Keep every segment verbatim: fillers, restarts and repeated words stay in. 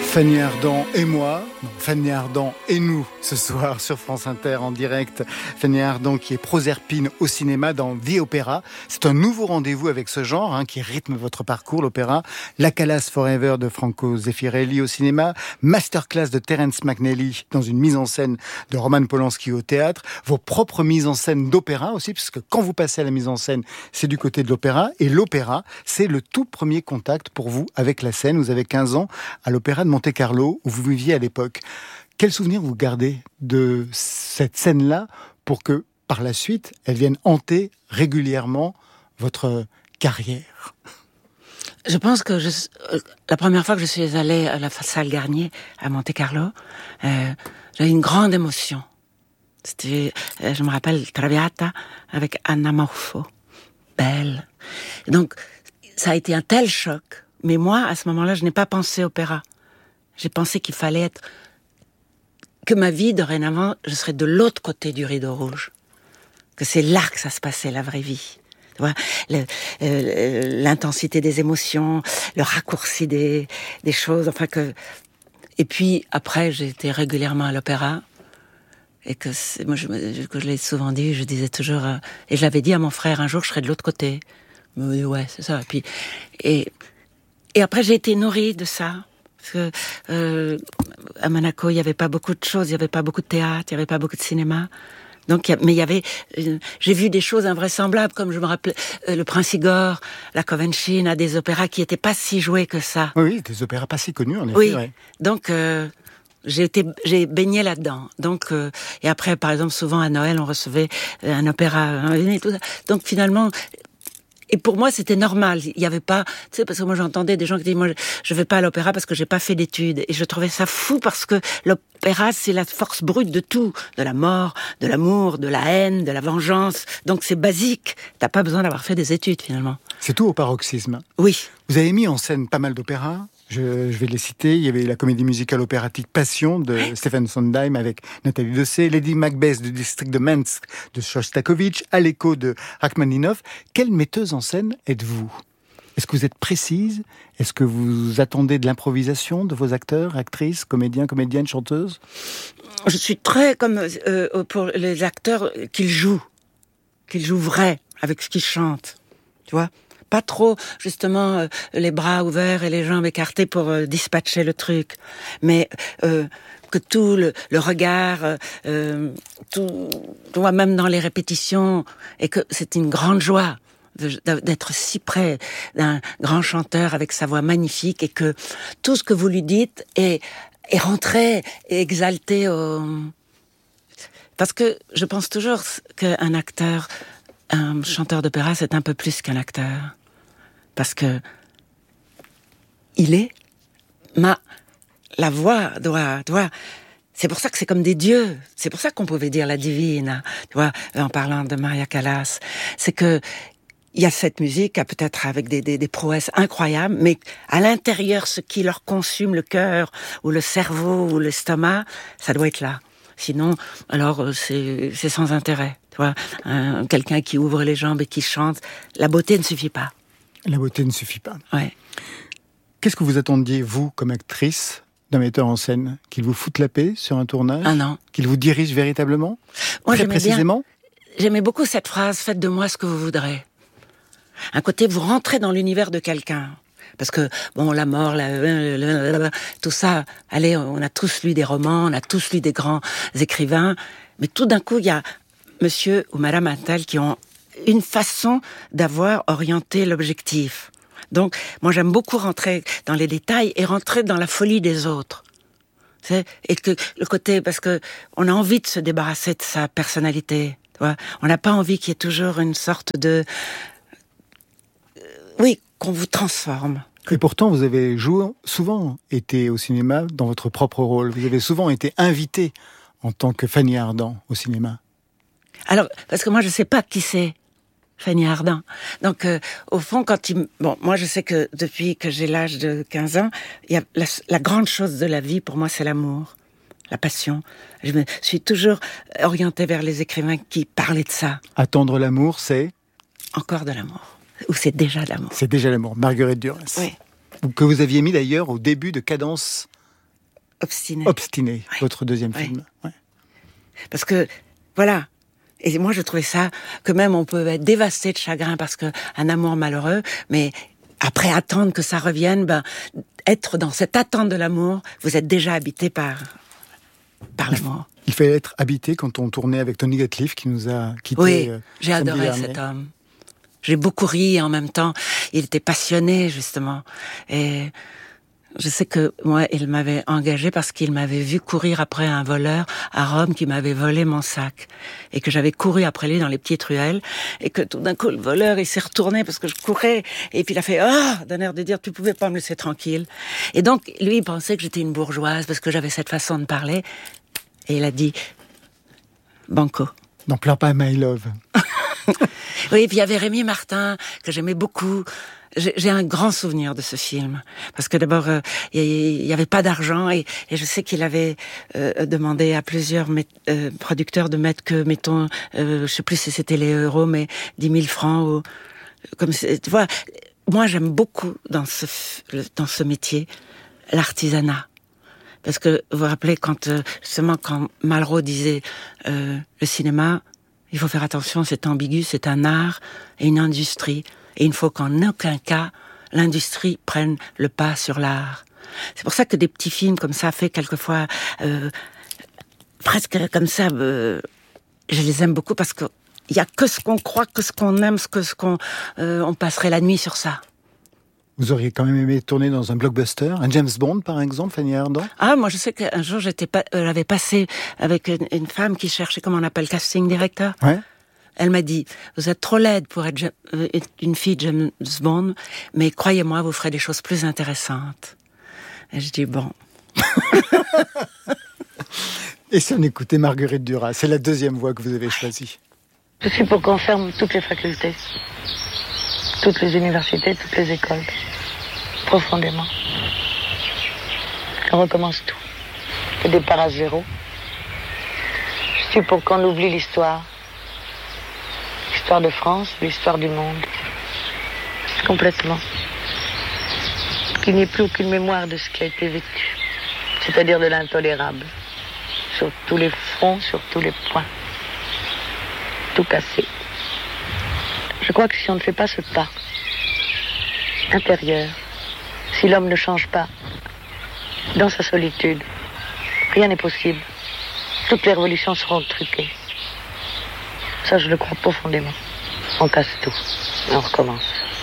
Fanny Ardant et moi, non, Fanny Ardant et nous, ce soir sur France Inter en direct. Fanny Ardant qui est Proserpine au cinéma dans The Opera. C'est un nouveau rendez-vous avec ce genre hein, qui rythme votre parcours, l'opéra. La Calas Forever de Franco Zeffirelli au cinéma. Masterclass de Terence McNally dans une mise en scène de Roman Polanski au théâtre. Vos propres mises en scène d'opéra aussi, puisque quand vous passez à la mise en scène, c'est du côté de l'opéra. Et l'opéra, c'est le tout premier contact pour vous avec la scène. Vous avez quinze ans à l'Opéra de Monte-Carlo, où vous viviez à l'époque. Quel souvenir vous gardez de cette scène-là pour que, par la suite, elle vienne hanter régulièrement votre carrière? Je pense que je, euh, la première fois que je suis allée à la salle Garnier à Monte-Carlo, euh, j'ai eu une grande émotion. C'était, euh, je me rappelle, Traviata avec Anna Morfo. Belle. Et donc, ça a été un tel choc. Mais moi, à ce moment-là, je n'ai pas pensé opéra. J'ai pensé qu'il fallait être... que ma vie, dorénavant, je serais de l'autre côté du rideau rouge. Que c'est là que ça se passait, la vraie vie. Tu vois, le, euh, l'intensité des émotions, le raccourci des, des choses, enfin que... Et puis, après, j'ai été régulièrement à l'opéra. Et que, c'est, moi, je, que je l'ai souvent dit, je disais toujours... Euh, et je l'avais dit à mon frère, un jour, je serai de l'autre côté. Il me dit, ouais, c'est ça. Et puis... Et, et après, j'ai été nourrie de ça. Parce que euh, à Monaco, il n'y avait pas beaucoup de choses, il n'y avait pas beaucoup de théâtre, il n'y avait pas beaucoup de cinéma. Donc, mais il y avait, euh, j'ai vu des choses invraisemblables, comme je me rappelle euh, le Prince Igor, la Covenchina, des opéras qui n'étaient pas si joués que ça. Oui, des opéras pas si connus, en effet. Oui, ouais. donc euh, j'ai été, j'ai baigné là-dedans. Donc, euh, et après, par exemple, souvent à Noël, on recevait un opéra, hein, et tout ça. Donc finalement. Et pour moi, c'était normal. Il y avait pas, tu sais, parce que moi, j'entendais des gens qui disaient, moi, je vais pas à l'opéra parce que j'ai pas fait d'études. Et je trouvais ça fou parce que l'opéra, c'est la force brute de tout. De la mort, de l'amour, de la haine, de la vengeance. Donc, c'est basique. T'as pas besoin d'avoir fait des études, finalement. C'est tout au paroxysme. Oui. Vous avez mis en scène pas mal d'opéras. Je, je vais les citer. Il y avait la comédie musicale opératique Passion de oui. Stephen Sondheim avec Nathalie Dessay, Lady Macbeth du district de Minsk de Shostakovich, Aleko de Rachmaninoff. Quelle metteuse en scène êtes-vous? Est-ce que vous êtes précise? Est-ce que vous attendez de l'improvisation de vos acteurs, actrices, comédiens, comédiennes, chanteuses? Je suis très comme euh, pour les acteurs qu'ils jouent, qu'ils jouent vrai avec ce qu'ils chantent, tu vois. Pas trop, justement, euh, les bras ouverts et les jambes écartées pour euh, dispatcher le truc. Mais euh, que tout le, le regard, euh, tout, tu vois, même dans les répétitions, et que c'est une grande joie de, d'être si près d'un grand chanteur avec sa voix magnifique et que tout ce que vous lui dites est, est rentré et exalté au... Parce que je pense toujours qu'un acteur... Un chanteur d'opéra, c'est un peu plus qu'un acteur. Parce que il est, ma, la voix doit, doit, c'est pour ça que c'est comme des dieux. C'est pour ça qu'on pouvait dire la divine, tu vois, en parlant de Maria Callas. C'est que, il y a cette musique, peut-être avec des, des, des prouesses incroyables, mais à l'intérieur, ce qui leur consume le cœur, ou le cerveau, ou l'estomac, ça doit être là. Sinon, alors, c'est, c'est sans intérêt. Tu vois, un, quelqu'un qui ouvre les jambes et qui chante, la beauté ne suffit pas. La beauté ne suffit pas. Ouais. Qu'est-ce que vous attendiez, vous, comme actrice, d'un metteur en scène? Qu'il vous foute la paix sur un tournage? Ah non. Qu'il vous dirige véritablement? Moi, Très j'aimais précisément bien, j'aimais beaucoup cette phrase, faites de moi ce que vous voudrez. Un côté, vous rentrez dans l'univers de quelqu'un. Parce que, bon, la mort, la, la, la, la, tout ça, allez, on a tous lu des romans, on a tous lu des grands écrivains, mais tout d'un coup, il y a monsieur ou madame Attal qui ont une façon d'avoir orienté l'objectif. Donc, moi, j'aime beaucoup rentrer dans les détails et rentrer dans la folie des autres. C'est, et que le côté, parce que on a envie de se débarrasser de sa personnalité, tu vois. On n'a pas envie qu'il y ait toujours une sorte de, euh, oui, qu'on vous transforme. Et pourtant, vous avez joué, souvent été au cinéma dans votre propre rôle. Vous avez souvent été invité en tant que Fanny Ardant au cinéma. Alors, parce que moi, je sais pas qui c'est Fanny Ardant. Donc, euh, au fond, quand il... Bon, moi, je sais que depuis que j'ai l'âge de quinze ans, il y a la, la grande chose de la vie, pour moi, c'est l'amour, la passion. Je me suis toujours orientée vers les écrivains qui parlaient de ça. Attendre l'amour, c'est? Encore de l'amour. Ou c'est déjà de l'amour. C'est déjà l'amour. Marguerite Duras. Oui. Que vous aviez mis d'ailleurs au début de Cadence Obstiné. Obstiné, ouais. votre deuxième ouais. film. Ouais. Parce que, voilà. Et moi, je trouvais ça, que même on peut être dévasté de chagrin parce que un amour malheureux, mais après attendre que ça revienne, ben, être dans cette attente de l'amour, vous êtes déjà habité par, par l'amour. Il fallait être habité quand on tournait avec Tony Gatliff qui nous a quittés. Oui, euh, j'ai adoré dernier. cet homme. J'ai beaucoup ri en même temps. Il était passionné, justement. Et je sais que moi, il m'avait engagé parce qu'il m'avait vu courir après un voleur à Rome qui m'avait volé mon sac. Et que j'avais couru après lui dans les petites ruelles. Et que tout d'un coup, le voleur, il s'est retourné parce que je courais. Et puis il a fait « Ah !» d'un air de dire « Tu pouvais pas me laisser tranquille. » Et donc, lui, il pensait que j'étais une bourgeoise parce que j'avais cette façon de parler. Et il a dit « Banco ». N'en pleure pas, My Love. Oui, et puis il y avait Rémi Martin, que j'aimais beaucoup. J'ai, j'ai un grand souvenir de ce film. Parce que d'abord, euh, il n'y avait pas d'argent et, et je sais qu'il avait euh, demandé à plusieurs met, euh, producteurs de mettre que, mettons, euh, je sais plus si c'était les euros, mais dix mille francs. Ou, comme tu vois, moi j'aime beaucoup dans ce, dans ce métier l'artisanat. Parce que vous vous rappelez quand, justement, quand Malraux disait euh, le cinéma, il faut faire attention, c'est ambigu, c'est un art et une industrie. Et il ne faut qu'en aucun cas, l'industrie prenne le pas sur l'art. C'est pour ça que des petits films comme ça, faits quelquefois, euh, presque comme ça, euh, je les aime beaucoup parce qu'il n'y a que ce qu'on croit, que ce qu'on aime, que ce qu'on... Euh, on passerait la nuit sur ça. Vous auriez quand même aimé tourner dans un blockbuster, un James Bond par exemple, Fanny Ardant? Ah, moi je sais qu'un jour j'étais pas, euh, j'avais passé avec une, une femme qui cherchait, comment on appelle, casting director. Ouais. Elle m'a dit, vous êtes trop laide pour être euh, une fille James Bond, mais croyez-moi, vous ferez des choses plus intéressantes. Et je dis bon. Et si on écoutait Marguerite Duras, c'est la deuxième voix que vous avez choisie. Je suis pour qu'on ferme toutes les facultés, toutes les universités, toutes les écoles, profondément. On recommence tout, le départ à zéro. Je suis pour qu'on oublie l'histoire, l'histoire de France, l'histoire du monde, complètement. Qu'il n'y ait plus aucune mémoire de ce qui a été vécu, c'est-à-dire de l'intolérable, sur tous les fronts, sur tous les points, tout casser. Je crois que si on ne fait pas ce pas intérieur, si l'homme ne change pas dans sa solitude, rien n'est possible. Toutes les révolutions seront truquées. Ça, je le crois profondément. On casse tout et on recommence.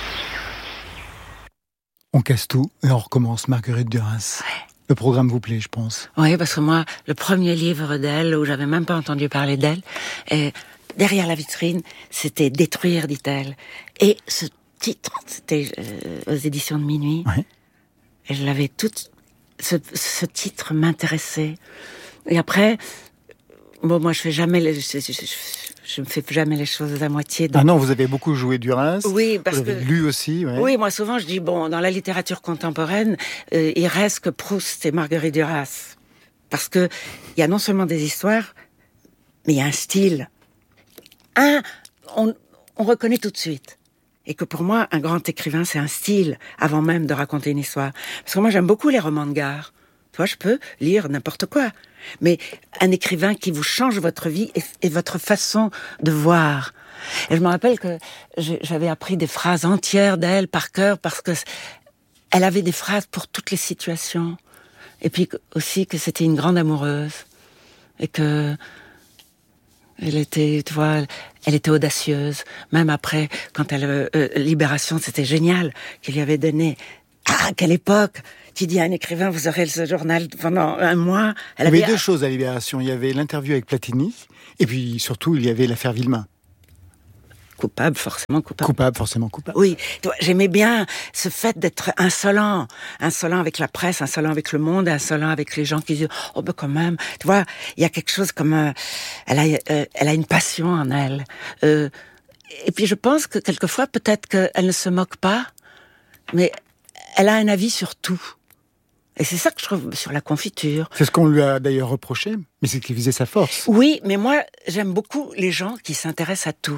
On casse tout et on recommence, Marguerite Duras. Ouais. Le programme vous plaît, je pense. Oui, parce que moi, le premier livre d'elle, où j'avais même pas entendu parler d'elle, et derrière la vitrine, c'était « Détruire », dit-elle. Et ce titre, c'était euh, aux éditions de Minuit. Ouais. Et je l'avais tout... Ce, ce titre m'intéressait. Et après, bon, moi, je fais jamais... Les, je, je, je, je ne fais jamais les choses à moitié. Donc... Ah non, vous avez beaucoup joué Duras. Oui, parce vous avez que... lu aussi. Ouais. Oui, moi, souvent, je dis, bon, dans la littérature contemporaine, euh, il reste que Proust et Marguerite Duras. Parce que il y a non seulement des histoires, mais il y a un style. Un, on, on reconnaît tout de suite. Et que pour moi, un grand écrivain, c'est un style, avant même de raconter une histoire. Parce que moi, j'aime beaucoup les romans de gare. Tu vois, je peux lire n'importe quoi. Mais un écrivain qui vous change votre vie et, et votre façon de voir. Et je me rappelle que j'avais appris des phrases entières d'elle par cœur parce que elle avait des phrases pour toutes les situations. Et puis aussi que c'était une grande amoureuse. Et que elle était, tu vois, elle était audacieuse. Même après, quand elle, euh, Libération, c'était génial qu'il lui avait donné. Ah, quelle époque! Tu dis à un écrivain, vous aurez ce journal pendant un mois. Elle il y avait avait deux choses à Libération. Il y avait l'interview avec Platini, et puis surtout, il y avait l'affaire Villemain. Coupable, forcément coupable. Coupable, forcément coupable. Oui, tu vois, j'aimais bien ce fait d'être insolent. Insolent avec la presse, insolent avec le monde, insolent avec les gens qui disent « Oh ben quand même !» Tu vois, il y a quelque chose comme... Euh, elle, a, euh, elle a une passion en elle. Euh, et puis je pense que quelquefois, peut-être qu'elle ne se moque pas, mais elle a un avis sur tout. Et c'est ça que je trouve sur la confiture. C'est ce qu'on lui a d'ailleurs reproché, mais c'est qu'il faisait sa force. Oui, mais moi, j'aime beaucoup les gens qui s'intéressent à tout.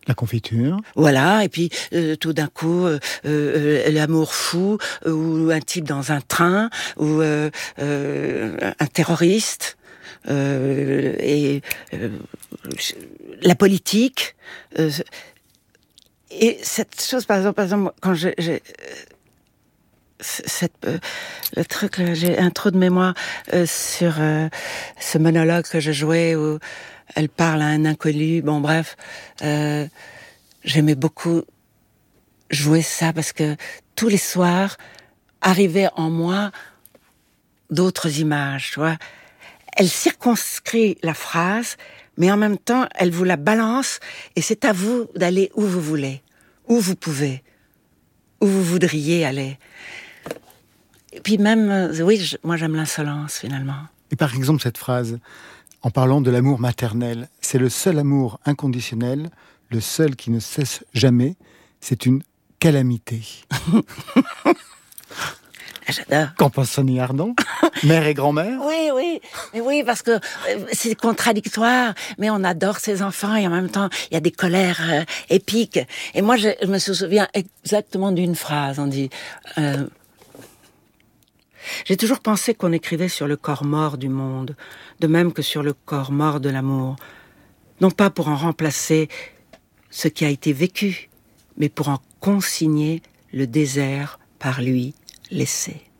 La confiture. Voilà, et puis euh, tout d'un coup, euh, euh, l'amour fou, euh, ou un type dans un train, ou euh, euh, un terroriste, euh, et euh, la politique. Euh, et cette chose, par exemple, par exemple quand j'ai... j'ai cette, euh, le truc, là, j'ai un trou de mémoire euh, sur euh, ce monologue que je jouais où elle parle à un inconnu. Bon, bref... Euh, J'aimais beaucoup jouer ça parce que tous les soirs arrivaient en moi d'autres images, tu vois. Elle circonscrit la phrase, mais en même temps, elle vous la balance et c'est à vous d'aller où vous voulez, où vous pouvez, où vous voudriez aller. Et puis même, euh, oui, je, moi j'aime l'insolence finalement. Et par exemple cette phrase, en parlant de l'amour maternel, c'est le seul amour inconditionnel, le seul qui ne cesse jamais, c'est une calamité. J'adore. Qu'en pense Fanny Ardant? Mère et grand-mère? Oui, oui, mais oui, parce que c'est contradictoire, mais on adore ses enfants et en même temps, il y a des colères euh, épiques. Et moi, je, je me souviens exactement d'une phrase. On dit... Euh, J'ai toujours pensé qu'on écrivait sur le corps mort du monde, de même que sur le corps mort de l'amour. Non pas pour en remplacer ce qui a été vécu, mais pour en consigner le désert par lui laissé.